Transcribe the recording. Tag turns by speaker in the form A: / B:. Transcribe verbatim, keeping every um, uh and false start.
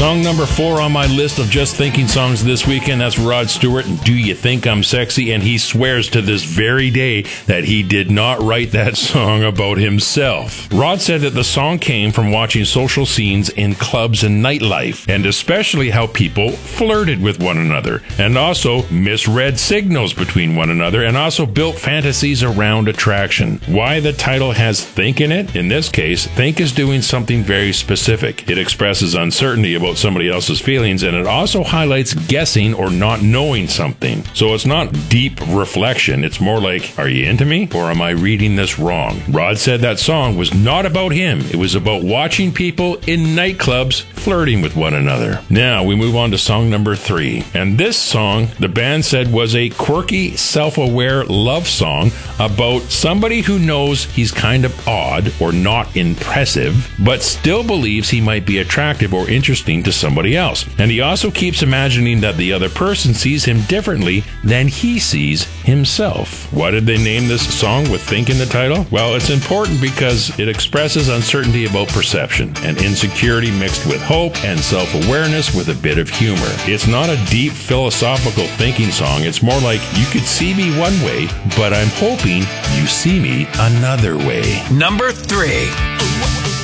A: Song number four on my list of Just Thinking songs this weekend, that's Rod Stewart, Do You Think I'm Sexy? And he swears to this very day that he did not write that song about himself. Rod said that the song came from watching social scenes in clubs and nightlife, and especially how people flirted with one another, and also misread signals between one another, and also built fantasies around attraction. Why the title has think in it? In this case, think is doing something very specific. It expresses uncertainty about somebody else's feelings, and it also highlights guessing or not knowing something. So it's not deep reflection, it's more like, are you into me or am I reading this wrong? Rod said that song was not about him, it was about watching people in nightclubs flirting with one another. Now we move on to song number three, and this song the band said was a quirky, self-aware love song about somebody who knows he's kind of odd or not impressive, but still believes he might be attractive or interesting to somebody else. And he also keeps imagining that the other person sees him differently than he sees himself. Why did they name this song with think in the title? Well, it's important because it expresses uncertainty about perception and insecurity mixed with hope and self-awareness with a bit of humor. It's not a deep philosophical thinking song. It's more like, you could see me one way, but I'm hoping you see me another way.
B: Number three.